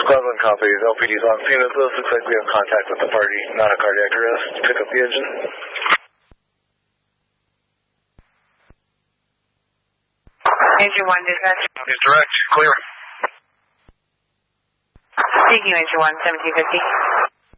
Cleveland copies. LPD's on scene. It looks like we have contact with the party. Not a cardiac arrest. Pick up the engine. Engine 1 dispatch. He's direct. Clear. Thank you, Engine 1, 1750.